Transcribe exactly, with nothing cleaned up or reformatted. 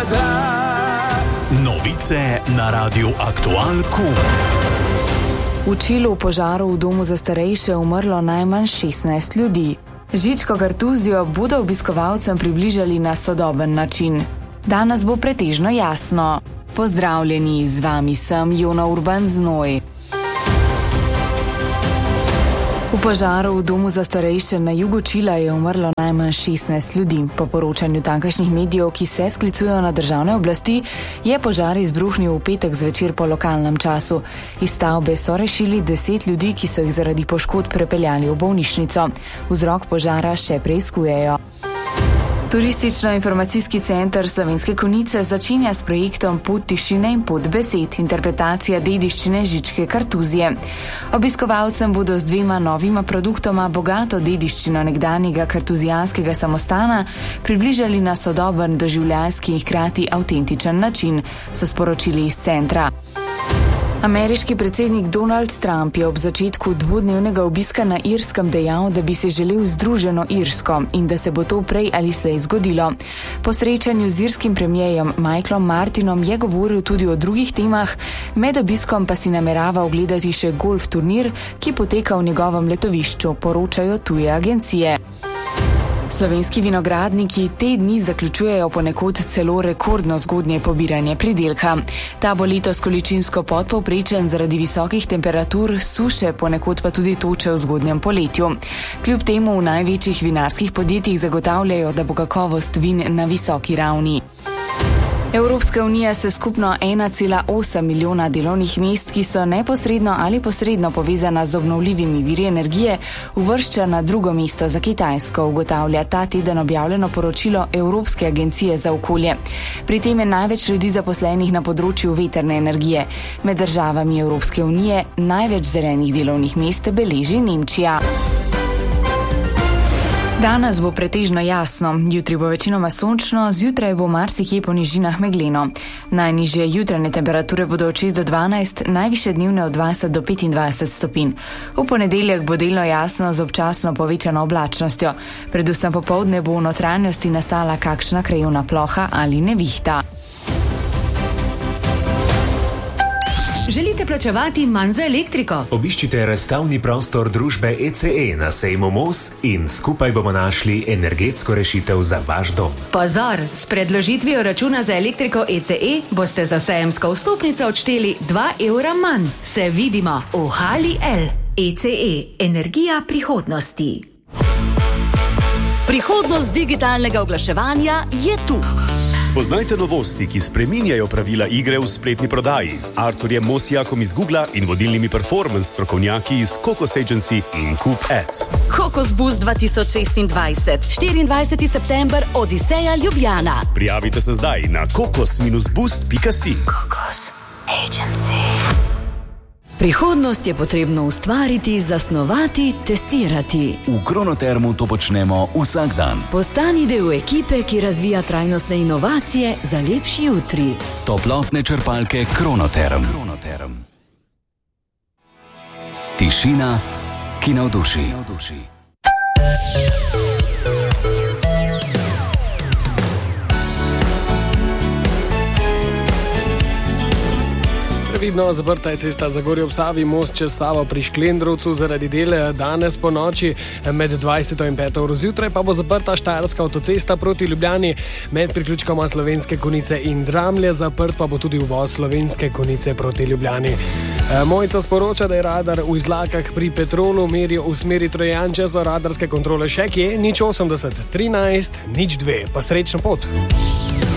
rada. Novice na Radiu Aktual Kum. V Čilu v požaru v domu za starejše umrlo najmanj šestnajst ljudi. Žičko kartuzijo bodo obiskovalcem približali na sodoben način. Danes bo pretežno jasno. Pozdravljeni, z vami sem Jona Urban Znoj. V požaru v domu za starejše na jugu Čila je umrlo najmanj šestnajst ljudi. Po poročanju tamkajšnjih medijev, ki se sklicujejo na državne oblasti, je požar izbruhnil v petek zvečer po lokalnem času. Iz stavbe so rešili deset ljudi, ki so jih zaradi poškodb prepeljali v bolnišnico. Vzrok požara še preiskujejo. Turistično-informacijski center Slovenske Konjice začenja s projektom Pot tišine in pot besed, interpretacija dediščine Žičke kartuzije. Obiskovalcem bodo z dvema novima produktoma bogato dediščino nekdanjega kartuzijanskega samostana približali na sodoben, doživljajski in hkrati avtentičen način, so sporočili iz centra. Ameriški predsednik Donald Trump je ob začetku dvodnevnega obiska na Irskem dejal, da bi se želel združeno Irsko in da se bo to prej ali slej zgodilo. Po srečanju z irskim premijejem Michaelom Martinom je govoril tudi o drugih temah, med obiskom pa si namerava ogledati še golf turnir, ki poteka v njegovem letovišču, poročajo tuje agencije. Slovenski vinogradniki te dni zaključujejo ponekod celo rekordno zgodnje pobiranje pridelka. Ta bo letos količinsko podpovprečen zaradi visokih temperatur, suše, ponekod pa tudi toče v zgodnjem poletju. Kljub temu v največjih vinarskih podjetjih zagotavljajo, da bo kakovost vin na visoki ravni. Evropska unija se skupno ena cela osem milijona delovnih mest, ki so neposredno ali posredno povezana z obnovljivimi viri energije, uvršča na drugo mesto za Kitajsko, ugotavlja ta teden objavljeno poročilo Evropske agencije za okolje. Pri tem je največ ljudi zaposlenih na področju vetrne energije. Med državami Evropske unije največ zelenih delovnih mest beleži Nemčija. Danes bo pretežno jasno, jutri bo večinoma sončno, zjutraj bo marsikje po nižinah megleno. Najnižje jutranje temperature bodo od šest do dvanajst, najvišje dnevne od dvajset do petindvajset stopinj. V ponedeljek bo delno jasno z občasno povečano oblačnostjo. Predvsem popoldne bo v notranjosti nastala kakšna krajevna ploha ali nevihta. Želite plačevati manj za elektriko? Obiščite razstavni prostor družbe E C E na sejmu Mos in skupaj bomo našli energetsko rešitev za vaš dom. Pozor, s predložitvijo računa za elektriko E C E boste za sejemsko vstopnico odšteli dva evra manj. Se vidimo v Hali L. E C E, energija prihodnosti. Prihodnost digitalnega oglaševanja je tu. Spoznajte novosti, ki spreminjajo pravila igre v spletni prodaji z Arturjem Mosijakom iz Googla in vodilnimi performance strokovnjaki iz Kokos Agency in Coop Ads. Kokos Boost dva tisoč šestindvajset, štiriindvajseti september, Odiseja Ljubljana. Prijavite se zdaj na kokos boost pika si. Kokos Agency. Prihodnost je potrebno ustvariti, zasnovati, testirati. V Kronotermu to počnemo vsak dan. Postani del ekipe, ki razvija trajnostne inovacije za lepši jutri. Toplotne črpalke Kronoterm. Kronoterm. Tišina, ki navduši. Previdno zaprta je cesta Zagorje ob Savi, most čez Savo pri Šklendrovcu zaradi dela danes po noči med dvajseto in peto uro zjutraj, pa bo zaprta Štajerska avtocesta proti Ljubljani med priključkoma Slovenske Konjice in Dramlje, zaprt pa bo tudi uvoz Slovenske Konjice proti Ljubljani. Mojca sporoča, da je radar v Izlakah pri Petrolu meril v smeri Trojan, če so radarske kontrole še kje, nič osemdeset, trinajst, nič dve, pa srečno pot.